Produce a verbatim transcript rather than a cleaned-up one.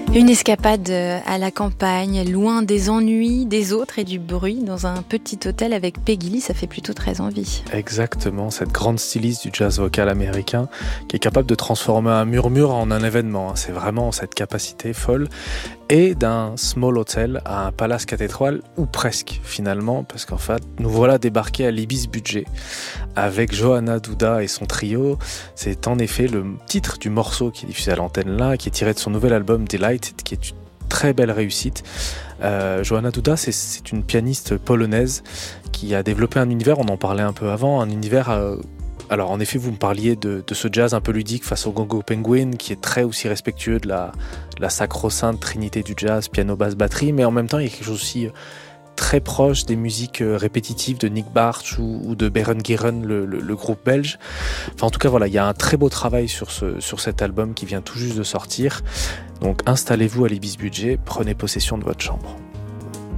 Une escapade à la campagne, loin des ennuis des autres et du bruit, dans un petit hôtel avec Peggy Lee, ça fait plutôt très envie. Exactement, cette grande styliste du jazz vocal américain qui est capable de transformer un murmure en un événement. C'est vraiment cette capacité folle. Et d'un small hotel à un palace cathédral, ou presque finalement, parce qu'en fait, nous voilà débarqués à l'Ibis Budget avec Johanna Douda et son trio. C'est en effet le titre du morceau qui est diffusé à l'antenne là, qui est tiré de son nouvel album Delight, qui est une très belle réussite. Euh, Johanna Douda, c'est, c'est une pianiste polonaise qui a développé un univers, on en parlait un peu avant, un univers... Euh, Alors en effet, vous me parliez de, de ce jazz un peu ludique face au Congo Penguin, qui est très aussi respectueux de la, de la sacro-sainte trinité du jazz, piano, basse, batterie, mais en même temps, il y a quelque chose aussi très proche des musiques répétitives de Nick Bartsch ou, ou de Beren Gieren, le, le, le groupe belge. Enfin, en tout cas, voilà, il y a un très beau travail sur, ce, sur cet album qui vient tout juste de sortir. Donc installez-vous à l'Ibis Budget, prenez possession de votre chambre.